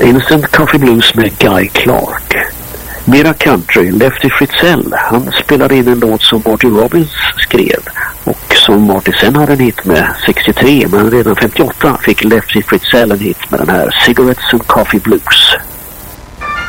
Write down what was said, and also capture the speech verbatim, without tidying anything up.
Instant Coffee Blues med Guy Clark. Mera country, Lefty Fritzell. Han spelade in en låt som Marty Robbins skrev och som Marty sen hade en hit med sextiotre, men redan femtioåtta fick Lefty Fritzell en hit med den här Cigarettes and Coffee Blues.